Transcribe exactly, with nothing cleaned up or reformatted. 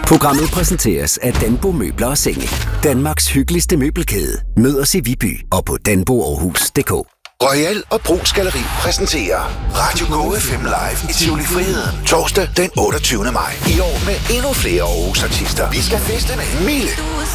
Programmet præsenteres af Danbo Møbler og Senge. Danmarks hyggeligste møbelkæde. Mød os i Viby og på danbo aarhus punktum d k. Royal og Brugs Galleri præsenterer Radio Go F M Live i Tivoli Friheden. Torsdag den otteogtyvende maj. I år med endnu flere Aarhus artister. Vi skal feste med Mille,